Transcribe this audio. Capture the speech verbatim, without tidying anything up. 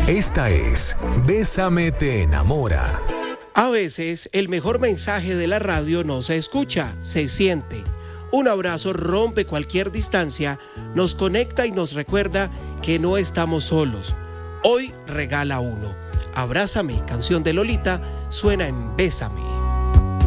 Esta es Bésame te enamora. A veces el mejor mensaje de la radio no se escucha, se siente. Un abrazo rompe cualquier distancia, nos conecta y nos recuerda que no estamos solos. Hoy regala uno. Abrázame, canción de Lolita, suena en Bésame.